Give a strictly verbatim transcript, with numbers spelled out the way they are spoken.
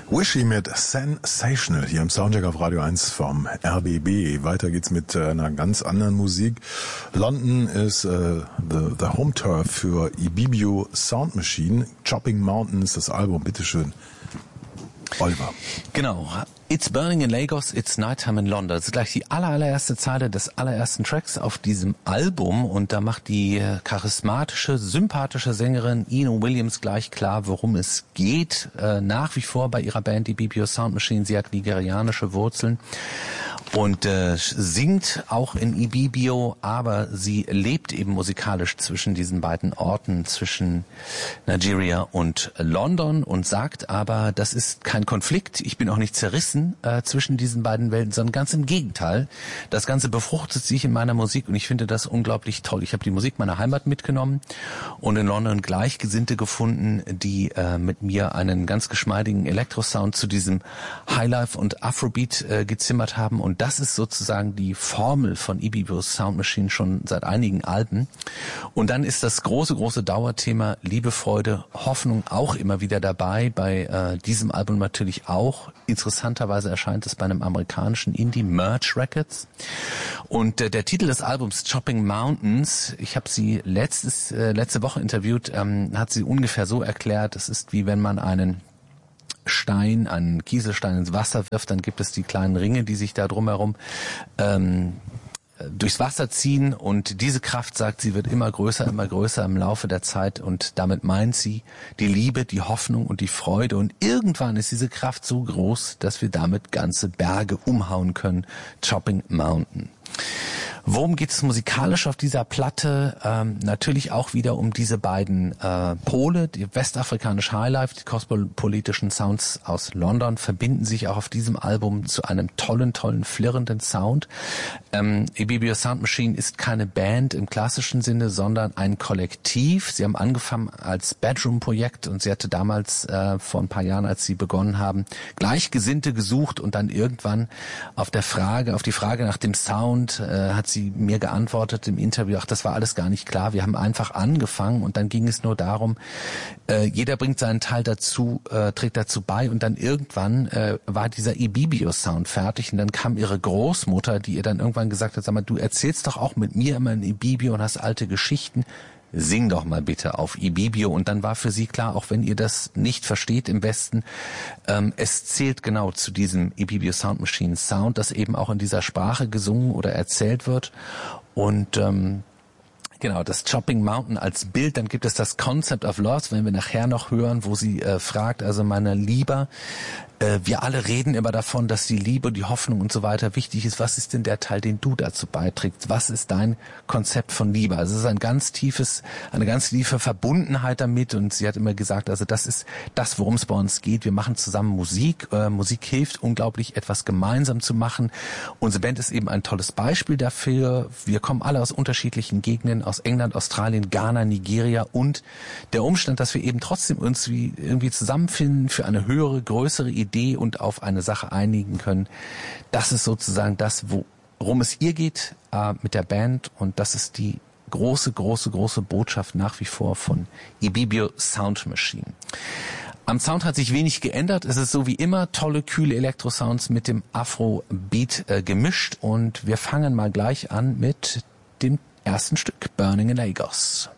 Wishy mit Sensational hier im Soundcheck auf Radio eins vom R B B. Weiter geht's mit äh, einer ganz anderen Musik. London ist äh, the, the Home Turf für Ibibio Sound Machine. Chopping Mountains, das Album, bitteschön. Oliver. Genau. It's burning in Lagos, it's nighttime in London. Das ist gleich die aller, allererste Zeile des allerersten Tracks auf diesem Album und da macht die charismatische, sympathische Sängerin Eno Williams gleich klar, worum es geht. Äh, nach wie vor bei ihrer Band, die Ibibio Sound Machine, sie hat nigerianische Wurzeln und äh, singt auch in Ibibio, aber sie lebt eben musikalisch zwischen diesen beiden Orten, zwischen Nigeria und London und sagt aber, das ist kein Konflikt, ich bin auch nicht zerrissen äh, zwischen diesen beiden Welten, sondern ganz im Gegenteil. Das Ganze befruchtet sich in meiner Musik und ich finde das unglaublich toll. Ich habe die Musik meiner Heimat mitgenommen und in London Gleichgesinnte gefunden, die äh, mit mir einen ganz geschmeidigen Elektrosound zu diesem Highlife und Afrobeat äh, gezimmert haben und das ist sozusagen die Formel von Ibibio Sound Machine schon seit einigen Alben. Und dann ist das große, große Dauerthema Liebe, Freude, Hoffnung auch immer wieder dabei, bei äh, diesem Album natürlich auch. Interessanterweise erscheint es bei einem amerikanischen Indie, Merge Records. Und äh, der Titel des Albums, Chopping Mountains, ich habe sie letztes, äh, letzte Woche interviewt, ähm, hat sie ungefähr so erklärt, es ist wie wenn man einen Stein, einen Kieselstein ins Wasser wirft, dann gibt es die kleinen Ringe, die sich da drumherum ähm, durchs Wasser ziehen und diese Kraft, sagt sie, wird immer größer, immer größer im Laufe der Zeit und damit meint sie die Liebe, die Hoffnung und die Freude und irgendwann ist diese Kraft so groß, dass wir damit ganze Berge umhauen können. Chopping Mountain. Worum geht es musikalisch auf dieser Platte? Ähm, natürlich auch wieder um diese beiden äh, Pole, die westafrikanische Highlife, die kosmopolitischen Sounds aus London verbinden sich auch auf diesem Album zu einem tollen, tollen, flirrenden Sound. Ähm, Ibibio Sound Machine ist keine Band im klassischen Sinne, sondern ein Kollektiv. Sie haben angefangen als Bedroom-Projekt und sie hatte damals äh, vor ein paar Jahren, als sie begonnen haben, Gleichgesinnte gesucht und dann irgendwann auf der Frage, auf die Frage nach dem Sound äh, hat sie mir geantwortet im Interview, ach, das war alles gar nicht klar, wir haben einfach angefangen und dann ging es nur darum, äh, jeder bringt seinen Teil dazu, äh, trägt dazu bei und dann irgendwann äh, war dieser Ibibio-Sound fertig und dann kam ihre Großmutter, die ihr dann irgendwann gesagt hat, sag mal, du erzählst doch auch mit mir immer in Ibibio und hast alte Geschichten, sing doch mal bitte auf Ibibio und dann war für sie klar, auch wenn ihr das nicht versteht im Westen, ähm, es zählt genau zu diesem Ibibio Sound Machine Sound, das eben auch in dieser Sprache gesungen oder erzählt wird und ähm, genau, das Chopping Mountain als Bild, dann gibt es das Concept of Loss, wenn wir nachher noch hören, wo sie äh, fragt, also meine Lieber, äh, wir alle reden immer davon, dass die Liebe, die Hoffnung und so weiter wichtig ist. Was ist denn der Teil, den du dazu beiträgst? Was ist dein Konzept von Liebe? Also es ist ein ganz tiefes, eine ganz tiefe Verbundenheit damit und sie hat immer gesagt, also das ist das, worum es bei uns geht. Wir machen zusammen Musik. Äh, Musik hilft unglaublich, etwas gemeinsam zu machen. Unsere Band ist eben ein tolles Beispiel dafür. Wir kommen alle aus unterschiedlichen Gegenden, aus England, Australien, Ghana, Nigeria und der Umstand, dass wir eben trotzdem uns wie irgendwie zusammenfinden für eine höhere, größere Idee und auf eine Sache einigen können, das ist sozusagen das, worum es ihr geht äh, mit der Band und das ist die große, große, große Botschaft nach wie vor von Ibibio Sound Machine. Am Sound hat sich wenig geändert. Es ist so wie immer tolle, kühle Elektrosounds mit dem Afro-Beat äh, gemischt und wir fangen mal gleich an mit dem ersten Stück, Burning in Lagos.